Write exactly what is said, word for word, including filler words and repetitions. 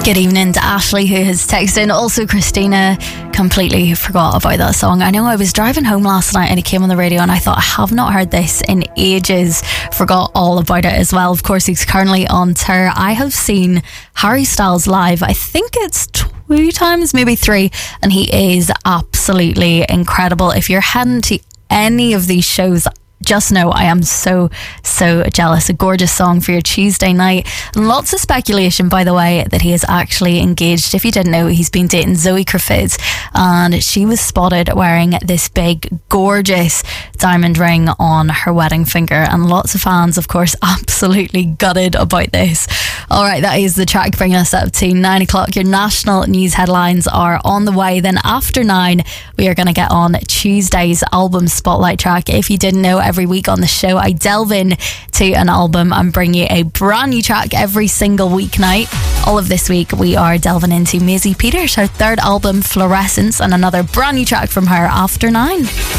Good evening to Ashley, who has texted in. Also, Christina completely forgot about that song. I know I was driving home last night and it came on the radio and I thought, I have not heard this in ages. Forgot all about it as well. Of course, he's currently on tour. I have seen Harry Styles live. I think it's two times, maybe three, and he is absolutely incredible. If you're heading to any of these shows, just know I am so, so jealous. A gorgeous song for your Tuesday night. Lots of speculation, by the way, that he is actually engaged. If you didn't know, he's been dating Zoe Kravitz, and she was spotted wearing this big, gorgeous diamond ring on her wedding finger. And lots of fans, of course, absolutely gutted about this. All right, that is the track bringing us up to nine o'clock. Your national news headlines are on the way. Then after nine, we are going to get on Tuesday's album spotlight track. If you didn't know, every week on the show, I delve in to an album and bring you a brand new track every single weeknight. All of this week, we are delving into Maisie Peters, her third album, Fluorescence, and another brand new track from her after nine.